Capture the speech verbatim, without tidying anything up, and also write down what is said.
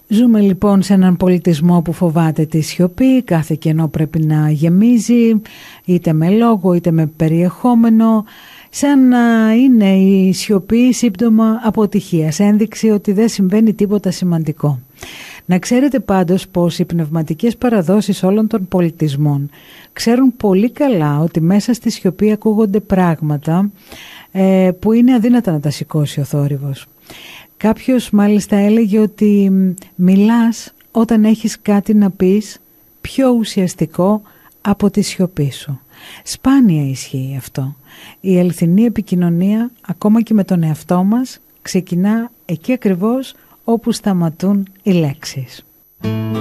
Ζούμε λοιπόν σε έναν πολιτισμό που φοβάται τη σιωπή, κάθε κενό πρέπει να γεμίζει, είτε με λόγο είτε με περιεχόμενο, σαν να είναι η σιωπή σύμπτωμα αποτυχίας, ένδειξη ότι δεν συμβαίνει τίποτα σημαντικό. Να ξέρετε πάντως πως οι πνευματικές παραδόσεις όλων των πολιτισμών ξέρουν πολύ καλά ότι μέσα στη σιωπή ακούγονται πράγματα ε, που είναι αδύνατα να τα σηκώσει ο θόρυβος. Κάποιος μάλιστα έλεγε ότι μιλάς όταν έχεις κάτι να πεις πιο ουσιαστικό από τη σιωπή σου. Σπάνια ισχύει αυτό. Η αληθινή επικοινωνία, ακόμα και με τον εαυτό μας, ξεκινά εκεί ακριβώς όπου σταματούν οι λέξεις.